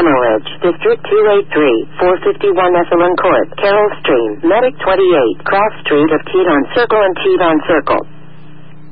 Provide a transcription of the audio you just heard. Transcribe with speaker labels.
Speaker 1: Hemorrhage, District 283, 451 Esalen Court, Carroll Stream, Medic 28, Cross Street of Teton Circle and Teton Circle.